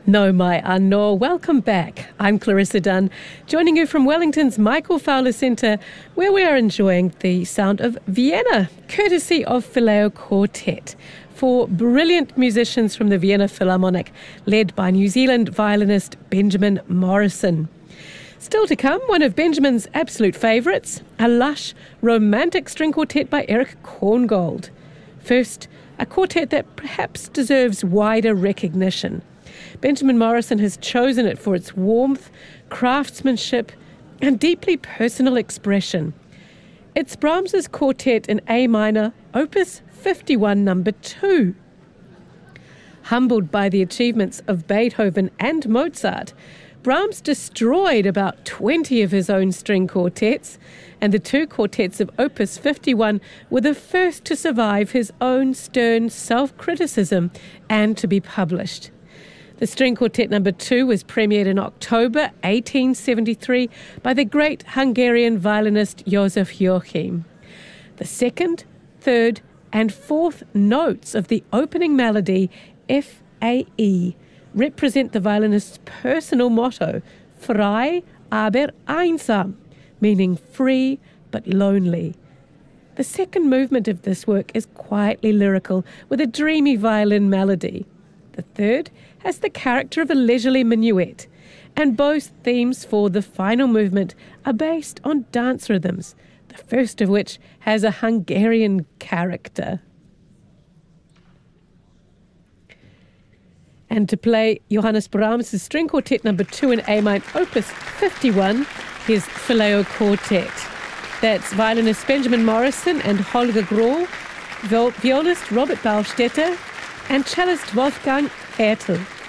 No mai anō. Welcome back. I'm Clarissa Dunn, joining you from Wellington's Michael Fowler Centre, where we are enjoying the sound of Vienna, courtesy of Phileo Quartet, for brilliant musicians from the Vienna Philharmonic, led by New Zealand violinist Benjamin Morrison. Still to come, one of Benjamin's absolute favourites, a lush, romantic string quartet by Erich Korngold. First, a quartet that perhaps deserves wider recognition. Benjamin Morrison has chosen it for its warmth, craftsmanship, and deeply personal expression. It's Brahms's Quartet in A minor, Opus 51, number 2. Humbled by the achievements of Beethoven and Mozart, Brahms destroyed about 20 of his own string quartets, and the two quartets of Opus 51 were the first to survive his own stern self-criticism and to be published. The String Quartet No. 2 was premiered in October 1873 by the great Hungarian violinist Joseph Joachim. The second, third, and fourth notes of the opening melody, F-A-E, represent the violinist's personal motto, Frei aber einsam, meaning free but lonely. The second movement of this work is quietly lyrical, with a dreamy violin melody. The third has the character of a leisurely minuet, and both themes for the final movement are based on dance rhythms, the first of which has a Hungarian character. And to play Johannes Brahms' String Quartet No. 2 in A minor, Opus 51, here's Phileo Quartet. That's violinist Benjamin Morrison and Holger Grohl, violist Robert Ballstetter, and cellist Wolfgang Hertel.